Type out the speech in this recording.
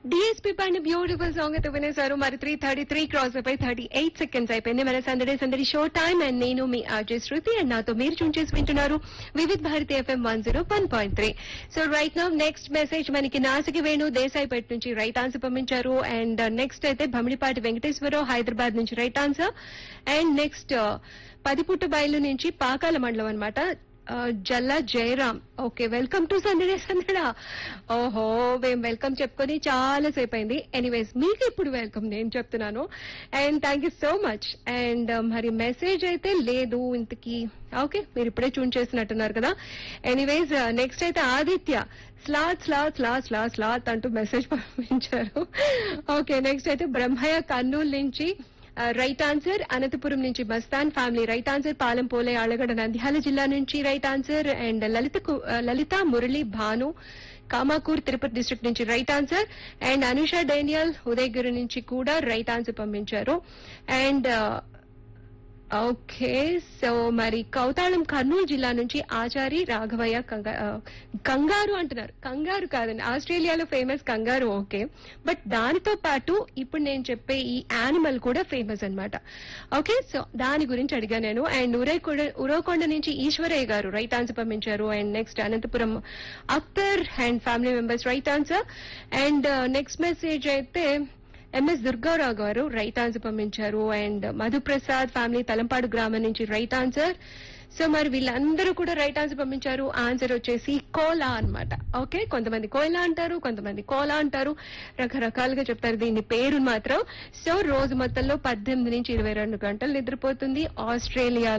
DSP పైన beautiful song అయితే వినేశారు. మరి 3:33 క్రాస్ అయిపోయి 38 సెకండ్స్ అయిపోయింది. మన సందడి షో టైం అండ్ నేను మీ ఆర్జే శృతి అండ్ నాతో మీరు చూన్ చేసి వింటున్నారు Vividh Bharati FM 101.3. So right now next message మనకి నాసికి వేణు దేశాయిపేట నుంచి రైట్ ఆన్సర్ పంపించారు. అండ్ నెక్స్ట్ అయితే భమిడిపాటి వెంకటేశ్వరరావు హైదరాబాద్ నుంచి రైట్ ఆన్సర్. అండ్ నెక్స్ట్ పదిపుట్ట బయలు నుంచి పాకాల మండలం అన్నమాట. జల్లా జయరామ్. Okay, welcome to సందడా. ఓహో, మేము వెల్కమ్ చెప్పుకొని చాలా సేపు అయింది. ఎనీవేస్ మీకు ఇప్పుడు వెల్కమ్ నేను చెప్తున్నాను. And thank you so much. And మరి మెసేజ్ అయితే లేదు ఇంతకీ. ఓకే, మీరు ఇప్పుడే చూన్ చేసినట్టున్నారు కదా. ఎనీవేస్ నెక్స్ట్ అయితే ఆదిత్య స్లాత్ అంటూ మెసేజ్ పంపించారు. ఓకే, నెక్స్ట్ అయితే బ్రహ్మయ్య కర్నూలు నుంచి రైట్ ఆన్సర్. అనంతపురం నుంచి Mastan family right answer. పాలెంపోలే Allagadda Nandyal జిల్లా నుంచి right answer. And Lalitha Murali Bhanu కామాకూర్ Tirupati district నుంచి right answer. And Anusha Daniel Udayagiri నుంచి కూడా రైట్ ఆన్సర్ పంపించారు. అండ్ ఓకే, సో మరి కౌతాళం కర్నూలు జిల్లా నుంచి ఆచారి రాఘవయ్య కంగారు అంటున్నారు. కంగారు కాదండి, ఆస్ట్రేలియాలో ఫేమస్ కంగారు. ఓకే, బట్ దానితో పాటు ఇప్పుడు నేను చెప్పే ఈ యానిమల్ కూడా ఫేమస్ అన్నమాట. ఓకే, సో దాని గురించి అడిగా నేను. అండ్ ఉరవకొండ నుంచి ఈశ్వరయ్య గారు రైట్ ఆన్సర్ పంపించారు. And next Anantapuram Akhtar and family members right answer. And next message అయితే ఎంఎస్ దుర్గారావు గారు రైట్ ఆన్సర్ పంపించారు. అండ్ మధుప్రసాద్ ఫ్యామిలీ తలంపాడు గ్రామం నుంచి రైట్ ఆన్సర్. సో మరి వీళ్ళందరూ కూడా రైట్ ఆన్సర్ పంపించారు. ఆన్సర్ వచ్చేసి కోలా అన్నమాట. ఓకే, కొంతమంది కోయిలా అంటారు, కొంతమంది కోలా అంటారు, రకరకాలుగా చెప్తారు దీని పేరు మాత్రం. సో రోజు మొత్తంలో 18 నుంచి 22 గంటలు నిద్రపోతుంది ఆస్ట్రేలియా